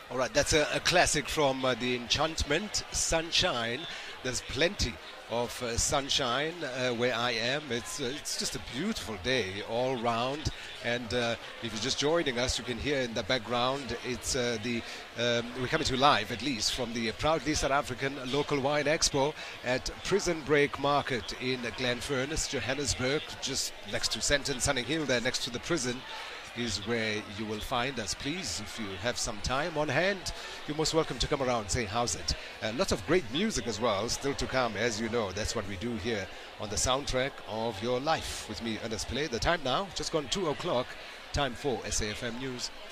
All right, that's a classic from the Enchantment, Sunshine. There's plenty of sunshine where I am. It's just a beautiful day all round. And if you're just joining us, you can hear in the background, it's we're coming to you live, at least, from the proudly South African local wine expo at Prison Break Market in Glenfurniss, Johannesburg, just next to Sandton, Sunninghill, there next to the prison is where you will find us. Please, if you have some time on hand, you're most welcome to come around and say how's it. Lots of great music as well still to come, as you know. That's what we do here on the soundtrack of your life with me, Ernest Pillay. The time now, just gone 2 o'clock, time for SAFM News.